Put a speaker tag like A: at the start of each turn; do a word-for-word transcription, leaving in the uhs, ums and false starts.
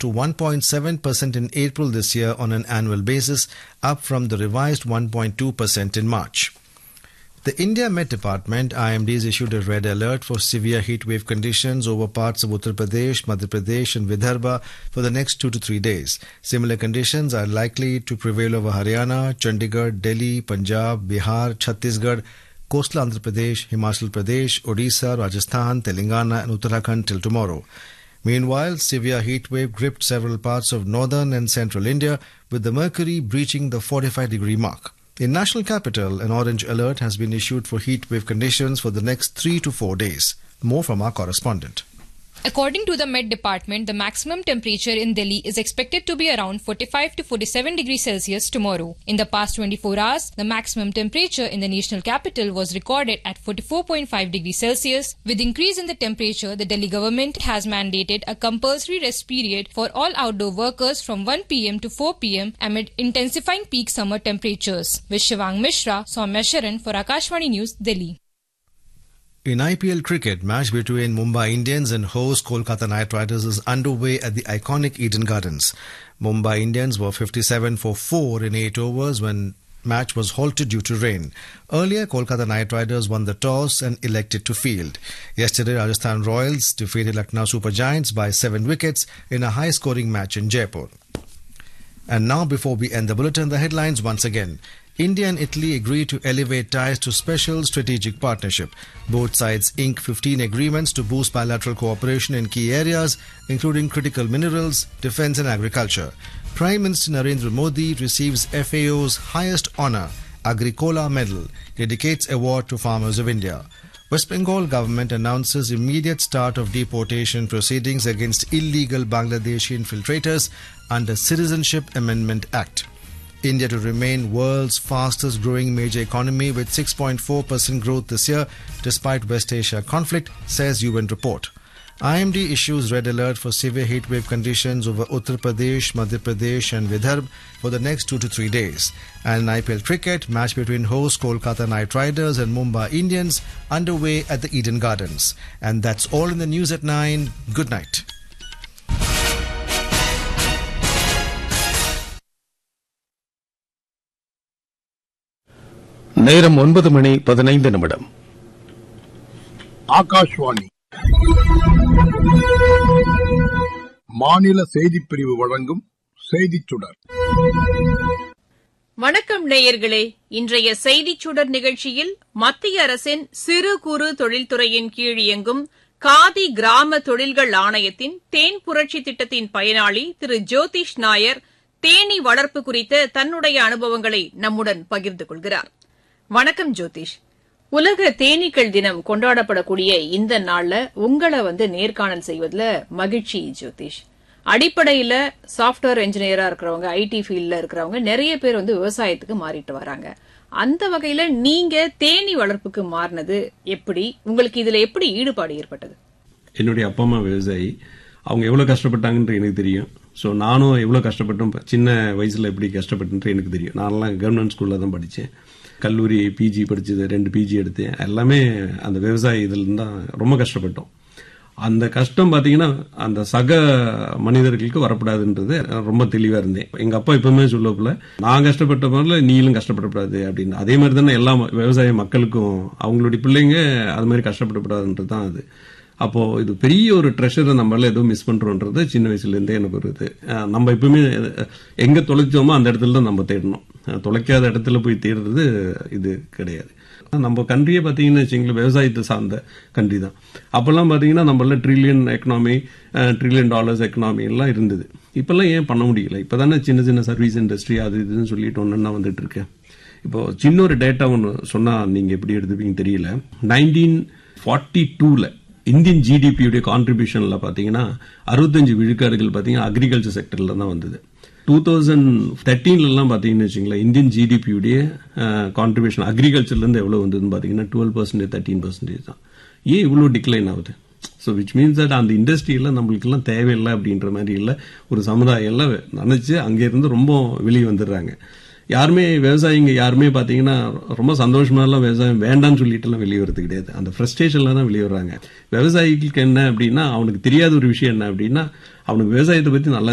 A: to one point seven percent in April this year on an annual basis, up from the revised one point two percent in March. The India Met Department, I M D, has issued a red alert for severe heatwave conditions over parts of Uttar Pradesh, Madhya Pradesh and Vidarbha for the next two to three days. Similar conditions are likely to prevail over Haryana, Chandigarh, Delhi, Punjab, Bihar, Chhattisgarh, coastal Andhra Pradesh, Himachal Pradesh, Odisha, Rajasthan, Telangana and Uttarakhand till tomorrow. Meanwhile, severe heatwave gripped several parts of northern and central India, with the mercury breaching the forty-five degree mark. In national capital, an orange alert has been issued for heatwave conditions for the next three to four days. More from our correspondent.
B: According to the Met Department, the maximum temperature in Delhi is expected to be around forty-five to forty-seven degrees Celsius tomorrow. In the past twenty-four hours, the maximum temperature in the national capital was recorded at forty-four point five degrees Celsius. With increase in the temperature, the Delhi government has mandated a compulsory rest period for all outdoor workers from one p m to four p m amid intensifying peak summer temperatures. With Shivang Mishra, Soumya Sharan for Akashvani News, Delhi.
A: In I P L cricket, match between Mumbai Indians and host Kolkata Knight Riders is underway at the iconic Eden Gardens. Mumbai Indians were fifty-seven for four in eight overs when match was halted due to rain. Earlier, Kolkata Knight Riders won the toss and elected to field. Yesterday, Rajasthan Royals defeated Lucknow Super Giants by seven wickets in a high-scoring match in Jaipur. And now, before we end the bulletin, the headlines once again. India and Italy agreed to elevate ties to special strategic partnership. Both sides inked fifteen agreements to boost bilateral cooperation in key areas, including critical minerals, defence and agriculture. Prime Minister Narendra Modi receives F A O's highest honour, Agricola Medal, dedicates award to farmers of India. West Bengal government announces immediate start of deportation proceedings against illegal Bangladeshi infiltrators under Citizenship Amendment Act. India to remain world's fastest growing major economy with six point four percent growth this year despite West Asia conflict, says U N report. I M D issues red alert for severe heatwave conditions over Uttar Pradesh, Madhya Pradesh and Vidarbha for the next two to three days. And in I P L cricket, match between host Kolkata Knight Riders and Mumbai Indians underway at the Eden Gardens. And that's all in the news at nine. Good night.
C: நேரம் ஒன்பது மணி பதினைந்து நிமிடம்.
D: ஆகாஷ்வாணி மாநில செய்திப் பிரிவு வழங்கும் செய்திச் சுடர்.
E: வணக்கம் நேயர்களே, இன்றைய செய்திச் சுடர் நிகழ்ச்சியில் மத்திய அரசின் சிறு குறு தொழில்துறையின் கீழ் இயங்கும் காதி கிராம தொழில்கள் ஆணையத்தின் தேன் புரட்சி திட்டத்தின் பயனாளி திரு ஜோதிஷ் நாயர் தேனீ வளர்ப்பு குறித்த தன்னுடைய அனுபவங்களை நம்முடன் பகிர்ந்து கொள்கிறார். வணக்கம் ஜோதிஷ். உலக தேனீக்கள் தினம் கொண்டாடப்படக்கூடிய இந்த நாள்ல உங்களை வந்து நேர்காணல் செய்வதில் மகிழ்ச்சி ஜோதிஷ். அடிப்படையில சாப்ட்வேர் இன்ஜினியரா இருக்கிறவங்க, ஐடி ஃபீல்ட்ல இருக்கிறவங்க நிறைய பேர் வந்து விவசாயத்துக்கு மாறிட்டு வராங்க. அந்த வகையில நீங்க தேனீ வளர்ப்புக்கு மாறினது எப்படி? உங்களுக்கு இதுல எப்படி ஈடுபாடு ஏற்பட்டது?
F: என்னுடைய அப்பா அம்மா விவசாயி, அவங்க எவ்வளவு கஷ்டப்பட்டாங்கன்ற எனக்கு தெரியும். ஸோ நானும் எவ்வளவு கஷ்டப்பட்டோம், சின்ன வயசுல எப்படி கஷ்டப்பட்டுன்ற எனக்கு தெரியும். நான்லாம் கவர்மெண்ட் ஸ்கூல்ல தான் படித்தேன். கல்லூரி பிஜி படிச்சது, ரெண்டு பிஜி எடுத்தேன். எல்லாமே அந்த விவசாய இதுல தான் ரொம்ப கஷ்டப்பட்டோம். அந்த கஷ்டம் பாத்தீங்கன்னா அந்த சக மனிதர்களுக்கு வரப்படாதுன்றது ரொம்ப தெளிவா இருந்தேன். எங்க அப்பா எப்பவுமே சொல்லப்போல, நான் கஷ்டப்பட்ட மாதிரில நீங்களும் கஷ்டப்படக்கூடாது அப்படின்னு. அதே மாதிரி தானே எல்லா விவசாய மக்களுக்கும் அவங்களுடைய பிள்ளைங்க அது மாதிரி கஷ்டப்படக்கூடாதுன்றது தான் அது. அப்போ இது பெரிய ஒரு ட்ரெஷரை நம்மளால ஏதோ மிஸ் பண்றோன்றது சின்ன வயசுல இருந்தே எனக்கு ஒரு இது. நம்ம எப்பவுமே எங்க தொலைச்சோமோ அந்த இடத்துல தான் நம்ம தேடணும். தொலைக்காத இடத்துல போய் தேடுறது இது கிடையாது. நம்ம கண்ட்ரியே பாத்தீங்கன்னா வச்சுங்களேன், விவசாயத்தை சார்ந்த கண்ட்ரி தான். அப்பெல்லாம் பாத்தீங்கன்னா நம்மள trillion economy, trillion dollars economy எல்லாம் இருந்தது. இப்பெல்லாம் ஏன் பண்ண முடியல? இப்பதானே சின்ன சின்ன சர்வீஸ் இண்டஸ்ட்ரி அது இதுன்னு சொல்லிட்டு ஒன்னா வந்துட்டு இருக்கேன். இப்போ சின்ன ஒரு டேட்டா ஒன்று சொன்னா நீங்க எப்படி எடுத்துப்பீங்க தெரியல. நைன்டீன் ஃபார்ட்டி டூல இந்தியன் ஜிடிபியுடைய கான்ட்ரிபியூஷன்ல பாத்தீங்கன்னா அறுபத்தஞ்சு விழுக்காடுகள் பாத்தீங்கன்னா அக்ரிகல்ச்சர் செக்டர்ல தான் வந்தது. டூ தௌசண்ட் தேர்ட்டீன்ல எல்லாம் பாத்தீங்கன்னு வச்சுங்களேன், இந்தியன் ஜிடிபியுடைய கான்ட்ரிபியூஷன் அக்ரிகல்ச்சர்ல இருந்து எவ்வளவு வந்ததுன்னு பாத்தீங்கன்னா டுவெல் பர்சன்டேஜ் தேர்ட்டீன் பர்சன்டேஜ் தான். ஏன் இவ்வளவு டிக்ளைன் ஆகுது? ஸோ விச் மீன்ஸ் தட் அந்த இண்டஸ்ட்ரி எல்லாம் நம்மளுக்கு எல்லாம் தேவையில்லை அப்படின்ற மாதிரி இல்லை. ஒரு சமுதாயம் எல்லாம் நினைச்சு அங்கிருந்து ரொம்ப வெளியே வந்துடுறாங்க. யாருமே விவசாயிங்க யாருமே பாத்தீங்கன்னா ரொம்ப சந்தோஷமா எல்லாம் விவசாயம் வேண்டாம்னு சொல்லிட்டு எல்லாம் வெளியே வரது கிடையாது. அந்த ஃப்ரஸ்ட்ரேஷன்ல தான் வெளியே வர்றாங்க. விவசாயிகளுக்கு என்ன அப்படின்னா, அவனுக்கு தெரியாத ஒரு விஷயம் என்ன அப்படின்னா, அவனுக்கு விவசாயத்தை பத்தி நல்லா